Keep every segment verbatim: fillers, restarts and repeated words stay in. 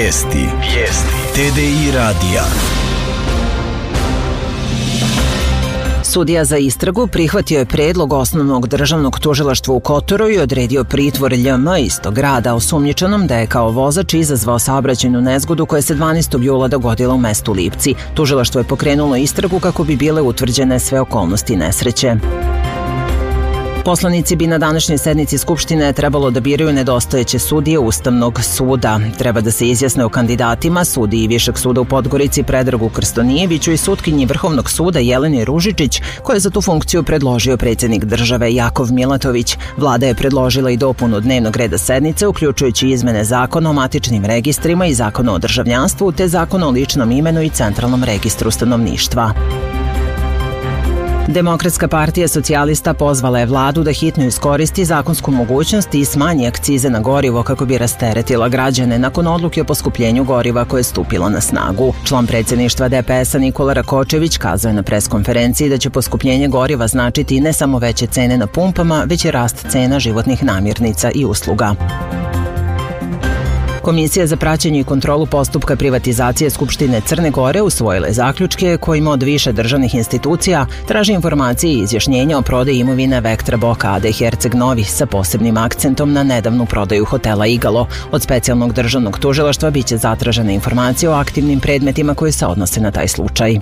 Vijesti. Vijesti. T D I radija. Sudija za istragu prihvatio je predlog Osnovnog državnog tužilaštva u Kotoru i odredio pritvor L M iz tog grada osumnjičenom da je kao vozač izazvao saobraćajnu nezgodu koja se dvanaestog jula dogodila u mestu Lipci. Tužilaštvo je pokrenulo istragu kako bi bile utvrđene sve okolnosti nesreće. Poslanici bi na današnjoj sednici Skupštine trebalo da biraju nedostajeće sudije Ustavnog suda. Treba da se izjasne o kandidatima sudiji Višeg suda u Podgorici Predragu Krstonijeviću i sutkinji Vrhovnog suda Jeleni Ružičić, koje je za tu funkciju predložio predsjednik države Jakov Milatović. Vlada je predložila i dopunu dnevnog reda sednice, uključujući izmene zakona o matičnim registrima i zakona o državljanstvu, te zakona o ličnom imenu i centralnom registru stanovništva. Demokratska partija socijalista pozvala je vladu da hitno iskoristi zakonsku mogućnost i smanji akcize na gorivo kako bi rasteretila građane nakon odluke o poskupljenju goriva koje je stupilo na snagu. Član predsjedništva D P S-a Nikola Rakočević kazao je na preskonferenciji da će poskupljenje goriva značiti ne samo veće cene na pumpama, već i rast cena životnih namirnica i usluga. Komisija za praćenje i kontrolu postupka privatizacije Skupštine Crne Gore usvojila je zaključke kojima od više državnih institucija traži informacije i izjašnjenja o prodaji imovine Vektra Blokade Herceg Novi sa posebnim akcentom na nedavnu prodaju hotela Igalo. Od specijalnog državnog tužilaštva biće zatražene informacije o aktivnim predmetima koji se odnose na taj slučaj.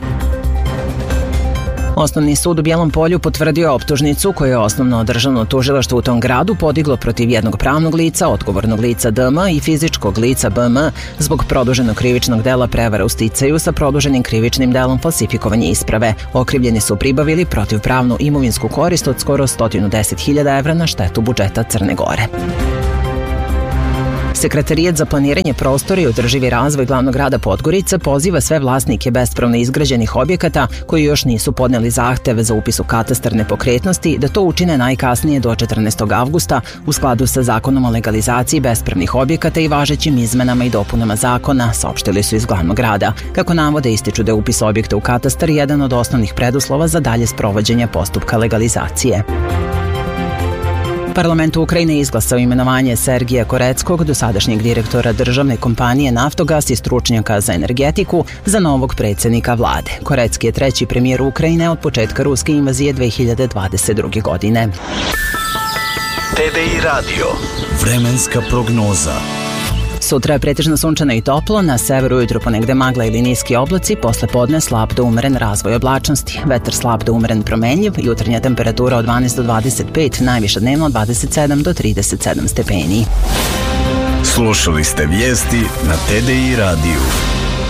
Osnovni sud u Bijelom Polju potvrdio optužnicu koju je Osnovno državno tužilaštvo u tom gradu podiglo protiv jednog pravnog lica, odgovornog lica D M i fizičkog lica B M zbog produženog krivičnog dela prevare u sticaju sa produženim krivičnim delom falsifikovanje isprave. Okrivljeni su pribavili protivpravnu imovinsku korist od skoro sto deset hiljada evra na štetu budžeta Crne Gore. Sekretarijat za planiranje prostora i održivi razvoj glavnog grada Podgorice poziva sve vlasnike bespravno izgrađenih objekata koji još nisu podneli zahteve za upis u katastar nepokretnosti da to učine najkasnije do četrnaestog avgusta u skladu sa zakonom o legalizaciji bespravnih objekata i važećim izmenama i dopunama zakona, saopštili su iz glavnog grada. Kako navode, ističu da je upis objekta u katastar jedan od osnovnih preduslova za dalje sprovođenje postupka legalizacije. Parlament Ukrajine izglasao imenovanje Sergija Koreckog, dosadašnjeg direktora državne kompanije Naftogas i stručnjaka za energetiku, za novog predsjednika vlade. Korecki je treći premijer Ukrajine od početka ruske invazije dve hiljade dvadeset druge. godine. T D I radio. Vremenska prognoza. Sutra je pretežno sunčano i toplo, na severu ujutro ponegde magla ili niski oblaci, posle podne slab do umeren razvoj oblačnosti. Vetar slab do umeren promenljiv, jutarnja temperatura od dvanaest do dvadeset pet, najviša dnevno od dvadeset sedam do trideset sedam stepeni. Slušali ste vijesti na T D I radiju.